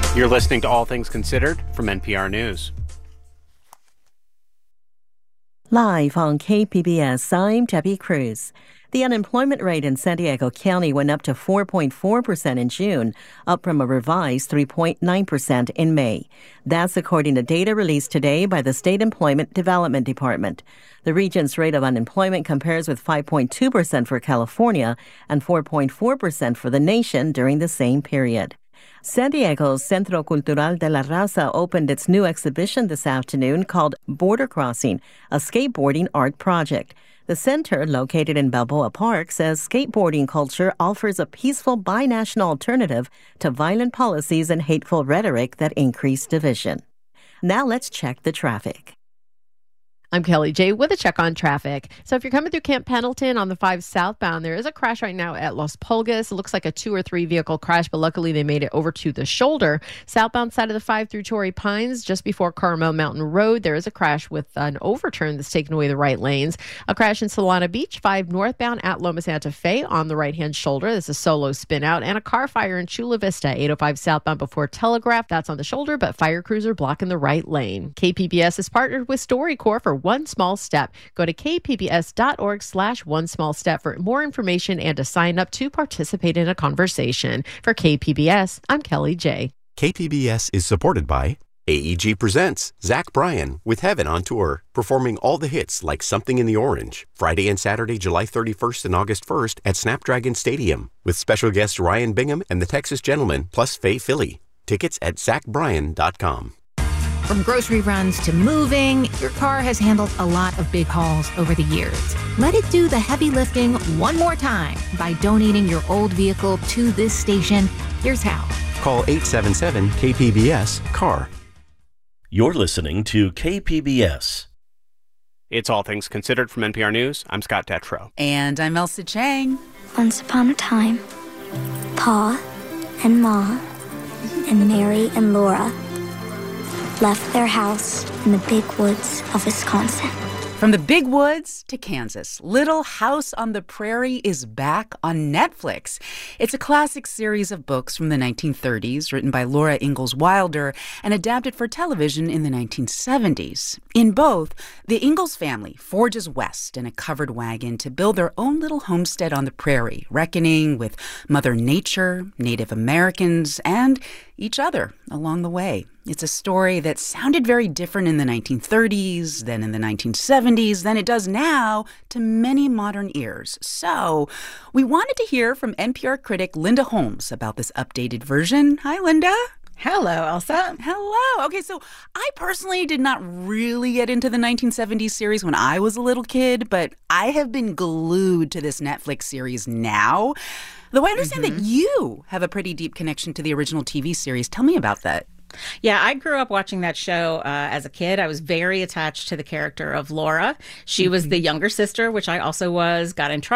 You're listening to All Things Considered from NPR News. Live on KPBS, I'm Debbie Cruz. The unemployment rate in San Diego County went up to 4.4% in June, up from a revised 3.9% in May. That's according to data released today by the State Employment Development Department. The region's rate of unemployment compares with 5.2% for California and 4.4% for the nation during the same period. San Diego's Centro Cultural de la Raza opened its new exhibition this afternoon called Border Crossing, a skateboarding art project. The center, located in Balboa Park, says skateboarding culture offers a peaceful binational alternative to violent policies and hateful rhetoric that increase division. Now let's check the traffic. I'm Kelly J with a check on traffic. So if you're coming through Camp Pendleton on the 5 southbound, there is a crash right now at Las Pulgas. It looks like a 2 or 3 vehicle crash, but luckily they made it over to the shoulder. Southbound side of the 5 through Torrey Pines, just before Carmel Mountain Road, there is a crash with an overturn that's taken away the right lanes. A crash in Solana Beach, 5 northbound at Loma Santa Fe on the right-hand shoulder. This is a solo spin out. And a car fire in Chula Vista, 805 southbound before Telegraph. That's on the shoulder, but fire crews are blocking the right lane. KPBS is partnered with StoryCorps for One Small Step. Go to kpbs.org/one small step for more information and to sign up to participate in a conversation. For KPBS, I'm Kelly J. KPBS is supported by AEG presents Zach Bryan with Heaven on Tour, performing all the hits like Something in the Orange, Friday and Saturday, July 31st and August 1st at Snapdragon Stadium, with special guests Ryan Bingham and the Texas Gentlemen, plus Faye Philly. Tickets at zachbryan.com. From grocery runs to moving, your car has handled a lot of big hauls over the years. Let it do the heavy lifting one more time by donating your old vehicle to this station. Here's how. Call 877-KPBS-CAR. You're listening to KPBS. It's All Things Considered from NPR News. I'm Scott Detrow. And I'm Elsa Chang. Once upon a time, Pa and Ma and Mary and Laura left their house in the big woods of Wisconsin. From the big woods to Kansas, Little House on the Prairie is back on Netflix. It's a classic series of books from the 1930s, written by Laura Ingalls Wilder and adapted for television in the 1970s. In both, the Ingalls family forges west in a covered wagon to build their own little homestead on the prairie, reckoning with Mother Nature, Native Americans, and each other along the way. It's a story that sounded very different in the 1930s, then in the 1970s, than it does now to many modern ears. So we wanted to hear from NPR critic Linda Holmes about this updated version. Hi, Linda. Hello, Elsa. Hello. Okay, so I personally did not really get into the 1970s series when I was a little kid, but I have been glued to this Netflix series now. Though I understand that you have a pretty deep connection to the original TV series. Tell me about that. Yeah, I grew up watching that show as a kid. I was very attached to the character of Laura. She was the younger sister, which I also was, got in trouble